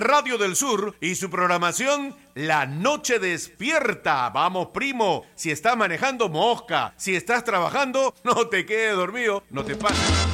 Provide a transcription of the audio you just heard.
Radio del Sur y su programación La Noche Despierta. Vamos, primo, si estás manejando, mosca. Si estás trabajando, no te quedes dormido, no te pases.